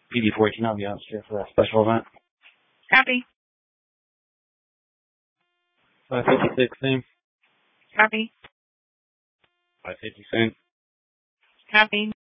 PD14, I'll be out here for that special event. Copy. 556, same. Copy. 550, same. Copy.